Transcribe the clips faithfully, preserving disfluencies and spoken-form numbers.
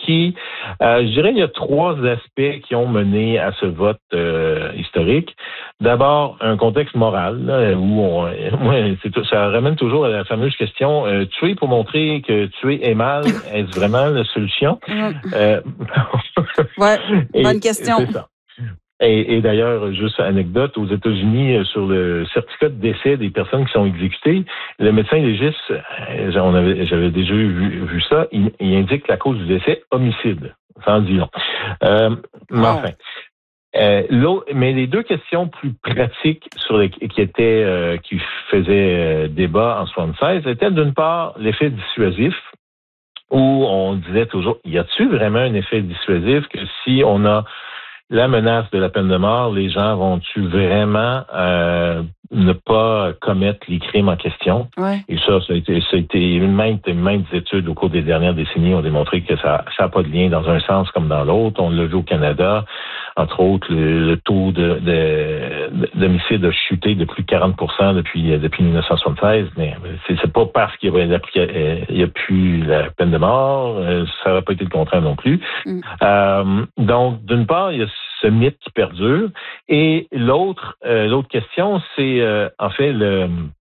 qui, euh, je dirais, il y a trois aspects qui ont mené à ce vote euh, historique. D'abord, un contexte moral, là, où on, ouais, c'est, ça ramène toujours à la fameuse question euh, tuer pour montrer que tuer est mal, est-ce vraiment la solution? euh, ouais, bonne et, question. C'est ça. Et, et d'ailleurs, juste anecdote, aux États-Unis, sur le certificat de décès des personnes qui sont exécutées, le médecin légiste, on avait, j'avais déjà vu, vu ça, il, il indique la cause du décès homicide. Ça en dit long. Euh, wow. Mais enfin. Euh, l'autre, mais les deux questions plus pratiques sur les, qui étaient euh, qui faisaient euh, débat en soixante-seize étaient d'une part l'effet dissuasif, où on disait toujours, y a-t-il vraiment un effet dissuasif que si on a la menace de la peine de mort, les gens vont-tu vraiment euh, ne pas commettre les crimes en question? Ouais. Et ça, ça a été, ça a été maintes, maintes études au cours des dernières décennies ont démontré que ça n'a pas de lien dans un sens comme dans l'autre. On l'a vu au Canada, entre autres, le, le taux de, de, d'homicide a chuté de plus de quarante pour cent depuis, depuis dix-neuf cent soixante-seize, mais c'est, c'est pas parce qu'il y avait il y a plus la peine de mort, ça n'aurait pas été le contraire non plus. Mm. Euh, donc, d'une part, il y a ce mythe qui perdure. Et l'autre, euh, l'autre question, c'est euh, en fait le,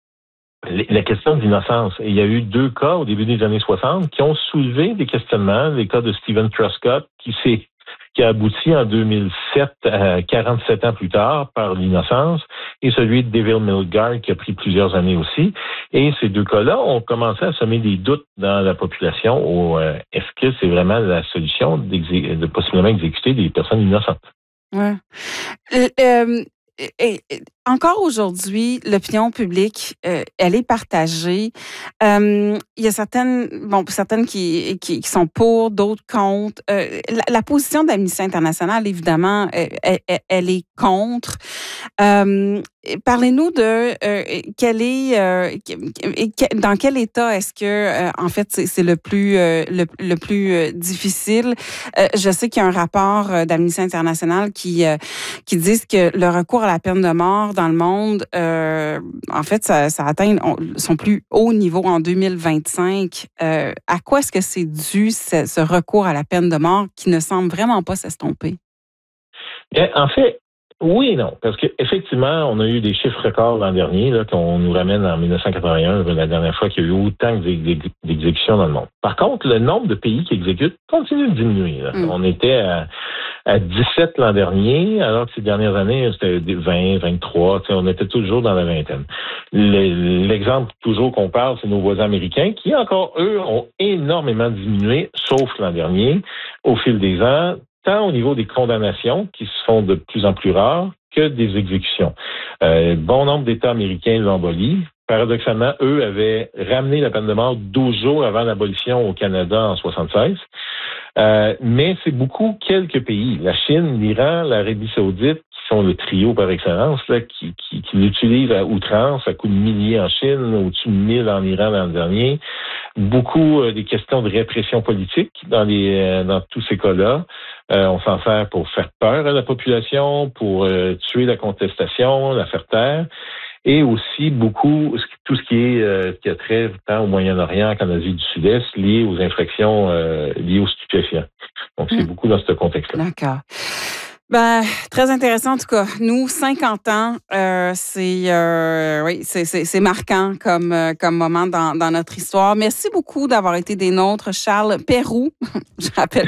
la question d'innocence. Et il y a eu deux cas au début des années soixante qui ont soulevé des questionnements. Les cas de Stephen Truscott, qui s'est qui a abouti en deux mille sept, euh, quarante-sept ans plus tard, par l'innocence, et celui de David Milgaard, qui a pris plusieurs années aussi. Et ces deux cas-là ont commencé à semer des doutes dans la population au euh, est-ce que c'est vraiment la solution de possiblement exécuter des personnes innocentes? Ouais. Euh, euh, et, et, encore aujourd'hui, l'opinion publique, euh, elle est partagée. Euh, il y a certaines, bon, certaines qui, qui, qui sont pour, d'autres contre. Euh, la, la position d'Amnesty International, évidemment, elle, elle, elle est contre. Euh, parlez-nous de euh, quel est, euh, dans quel état est-ce que, euh, en fait, c'est, c'est le plus, euh, le, le plus euh, difficile. Euh, je sais qu'il y a un rapport euh, d'Amnesty International qui, euh, qui dit que le recours à la peine de mort dans le monde, euh, en fait, ça, ça atteint son plus haut niveau en deux mille vingt-cinq. Euh, à quoi est-ce que c'est dû, ce, ce recours à la peine de mort qui ne semble vraiment pas s'estomper? Bien, en fait, oui et non, parce qu'effectivement, on a eu des chiffres records l'an dernier, là, qu'on nous ramène en dix-neuf cent quatre-vingt-un, la dernière fois qu'il y a eu autant d'exécutions dans le monde. Par contre, le nombre de pays qui exécutent continue de diminuer. Là. Mm. On était à, à dix-sept l'an dernier, alors que ces dernières années, c'était vingt, vingt-trois, on était toujours dans la vingtaine. Le, l'exemple toujours qu'on parle, c'est nos voisins américains, qui encore, eux, ont énormément diminué, sauf l'an dernier, au fil des ans, tant au niveau des condamnations, qui se font de plus en plus rares, que des exécutions. Euh, bon nombre d'États américains l'ont aboli. Paradoxalement, eux avaient ramené la peine de mort douze jours avant l'abolition au Canada en soixante-seize. Euh, mais c'est beaucoup quelques pays. La Chine, l'Iran, l'Arabie saoudite, qui sont le trio par excellence, là, qui, qui, qui l'utilisent à outrance, à coups de milliers en Chine, au-dessus de mille en Iran l'an dernier. Beaucoup euh, des questions de répression politique dans, les, euh, dans tous ces cas-là. Euh, on s'en sert pour faire peur à la population, pour euh, tuer la contestation, la faire taire. Et aussi beaucoup, tout ce qui est euh, qui a trait tant au Moyen-Orient qu'en Asie du Sud-Est, lié aux infractions euh, liées aux stupéfiants. Donc, c'est mmh. beaucoup dans ce contexte-là. D'accord. Ben, très intéressant en tout cas. Nous, cinquante ans, euh, c'est euh, oui, c'est, c'est, c'est marquant comme, euh, comme moment dans, dans notre histoire. Merci beaucoup d'avoir été des nôtres, Charles Péroux. je rappelle,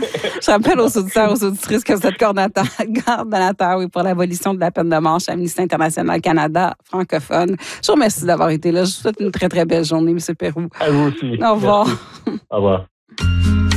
je rappelle aux auditeurs, aux auditrices que vous êtes coordonnateur, coordonnateur oui, pour l'abolition de la peine de mort chez Amnesty International Canada francophone. Je vous remercie d'avoir été là. Je vous souhaite une très, très belle journée, M. Péroux. À vous aussi. Au revoir. Merci. Au revoir.